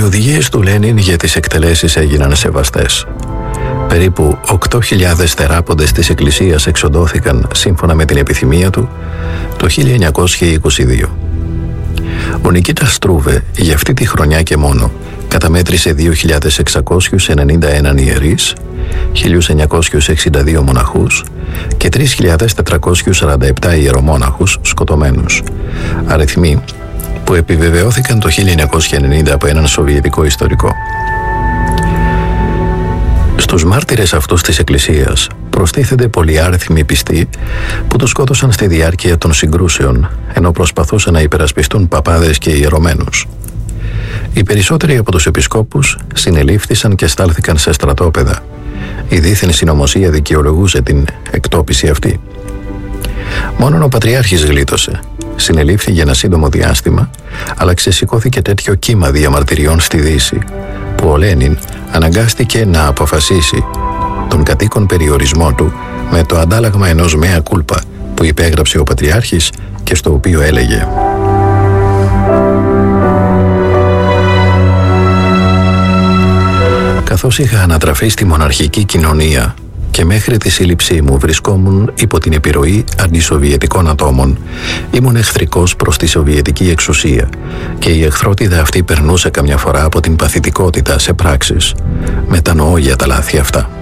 οδηγίες του Λένιν για τις εκτελέσεις έγιναν σεβαστές. Περίπου 8.000 θεράποντες της Εκκλησίας εξοντώθηκαν σύμφωνα με την επιθυμία του το 1922. Ο Νικήτας Στρούβε για αυτή τη χρονιά και μόνο καταμέτρησε 2.691 ιερείς, 1.962 μοναχούς και 3.447 ιερομόναχους σκοτωμένους, αριθμοί που επιβεβαιώθηκαν το 1990 από έναν σοβιετικό ιστορικό. Στους μάρτυρες αυτούς της Εκκλησίας προστίθενται πολυάριθμοι πιστοί που τους σκότωσαν στη διάρκεια των συγκρούσεων, ενώ προσπαθούσαν να υπερασπιστούν παπάδες και ιερωμένους. Οι περισσότεροι από τους επισκόπους συνελήφθησαν και στάλθηκαν σε στρατόπεδα. Η δίθεν συνωμοσία δικαιολογούσε την εκτόπιση αυτή. Μόνον ο Πατριάρχης γλίτωσε. Συνελήφθη για ένα σύντομο διάστημα, αλλά ξεσηκώθηκε τέτοιο κύμα διαμαρτυριών στη Δύση, που ο Λένιν αναγκάστηκε να αποφασίσει τον κατοίκον περιορισμό του με το αντάλλαγμα ενός μέα κούλπα που υπέγραψε ο Πατριάρχης και στο οποίο έλεγε: «Καθώς είχα ανατραφεί στη μοναρχική κοινωνία και μέχρι τη σύλληψή μου βρισκόμουν υπό την επιρροή αντισοβιετικών ατόμων, ήμουν εχθρικός προς τη σοβιετική εξουσία και η εχθρότητα αυτή περνούσε καμιά φορά από την παθητικότητα σε πράξεις. Μετανοώ για τα λάθη αυτά».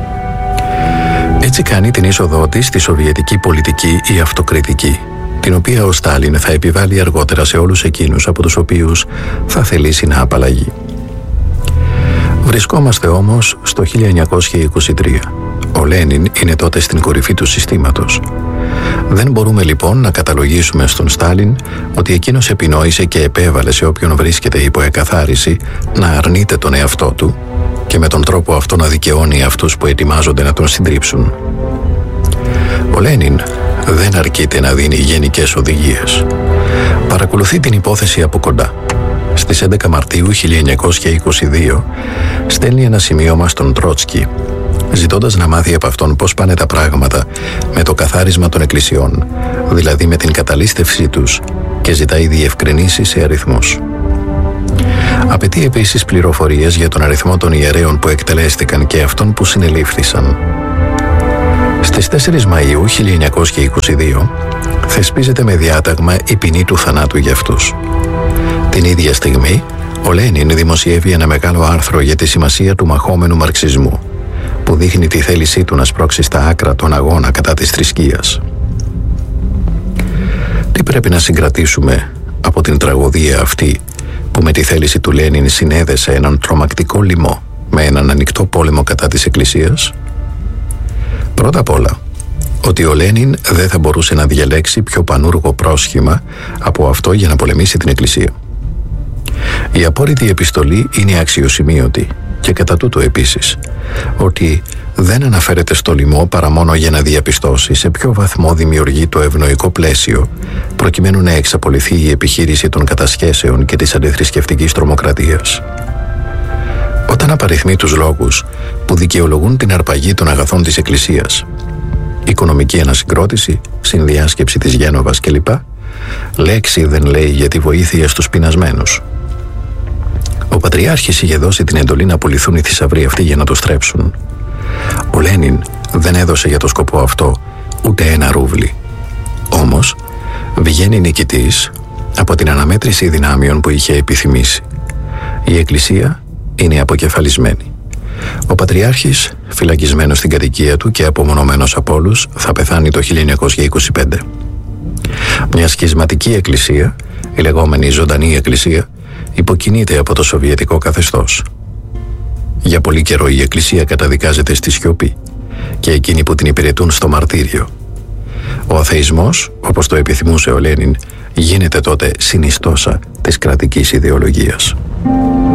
Έτσι κάνει την είσοδό της στη σοβιετική πολιτική η αυτοκριτική, την οποία ο Στάλιν θα επιβάλλει αργότερα σε όλους εκείνους από τους οποίους θα θελήσει να απαλλαγεί. Βρισκόμαστε όμως στο 1923. Ο Λένιν είναι τότε στην κορυφή του συστήματος. Δεν μπορούμε λοιπόν να καταλογίσουμε στον Στάλιν ότι εκείνος επινόησε και επέβαλε σε όποιον βρίσκεται υπό εκαθάριση να αρνείται τον εαυτό του και με τον τρόπο αυτό να δικαιώνει αυτούς που ετοιμάζονται να τον συντρίψουν. Ο Λένιν δεν αρκείται να δίνει γενικές οδηγίες. Παρακολουθεί την υπόθεση από κοντά. Στις 11 Μαρτίου 1922 στέλνει ένα σημείωμα στον Τρότσκι, ζητώντας να μάθει από αυτόν πώς πάνε τα πράγματα με το καθάρισμα των εκκλησιών, δηλαδή με την καταλήστευσή τους, και ζητάει διευκρινήσεις σε αριθμούς. Απαιτεί επίσης πληροφορίες για τον αριθμό των ιερέων που εκτελέστηκαν και αυτών που συνελήφθησαν. Στις 4 Μαΐου 1922 θεσπίζεται με διάταγμα η ποινή του θανάτου για αυτούς. Την ίδια στιγμή, ο Λένιν δημοσιεύει ένα μεγάλο άρθρο για τη σημασία του μαχόμενου μαρξισμού, που δείχνει τη θέλησή του να σπρώξει στα άκρα τον αγώνα κατά της θρησκείας. Τι πρέπει να συγκρατήσουμε από την τραγωδία αυτή, που με τη θέληση του Λένιν συνέδεσε έναν τρομακτικό λοιμό με έναν ανοιχτό πόλεμο κατά της Εκκλησίας? Πρώτα απ' όλα, ότι ο Λένιν δεν θα μπορούσε να διαλέξει πιο πανούργο πρόσχημα από αυτό για να πολεμήσει την Εκκλησία. Η απόρριτη επιστολή είναι αξιοσημείωτη και κατά τούτο επίσης ότι δεν αναφέρεται στο λοιμό παρά μόνο για να διαπιστώσει σε ποιο βαθμό δημιουργεί το ευνοϊκό πλαίσιο προκειμένου να εξαπολυθεί η επιχείρηση των κατασχέσεων και της αντιθρησκευτικής τρομοκρατίας. Όταν απαριθμεί τους λόγους που δικαιολογούν την αρπαγή των αγαθών της Εκκλησίας, οικονομική ανασυγκρότηση, συνδιάσκεψη της Γένοβας κλπ., λέξη δεν λέει για τη βοήθεια στους πεινασμένους. Ο Πατριάρχης είχε δώσει την εντολή να πουληθούν οι θησαυροί αυτοί για να το στρέψουν. Ο Λένιν δεν έδωσε για το σκοπό αυτό ούτε ένα ρούβλι. Όμως βγαίνει νικητής από την αναμέτρηση δυνάμεων που είχε επιθυμήσει. Η Εκκλησία είναι αποκεφαλισμένη. Ο Πατριάρχης, φυλακισμένος στην κατοικία του και απομονωμένος από όλους, θα πεθάνει το 1925. Μια σχισματική εκκλησία, η λεγόμενη ζωντανή εκκλησία, υποκινείται από το σοβιετικό καθεστώς. Για πολύ καιρό η εκκλησία καταδικάζεται στη σιωπή και εκείνοι που την υπηρετούν στο μαρτύριο. Ο αθεισμός, όπως το επιθυμούσε ο Λένιν, γίνεται τότε συνιστόσα της κρατικής ιδεολογίας.